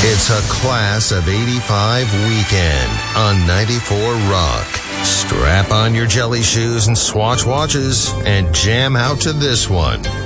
It's a Class of 85 weekend on 94 Rock. Strap on your jelly shoes and Swatch watches and jam out to this one.